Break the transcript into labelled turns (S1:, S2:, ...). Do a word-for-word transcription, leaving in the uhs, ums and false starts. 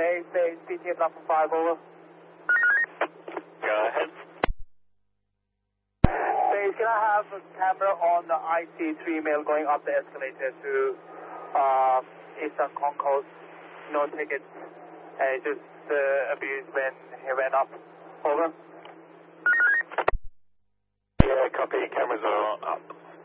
S1: Base, base, P T A platform five, over.
S2: Go ahead.
S1: Base, can I have a camera on the I C three male going up the escalator to uh, Eastern Concourse? No tickets. Uh, just uh, abused when he went up. Over.
S2: Yeah, copy. Cameras are up.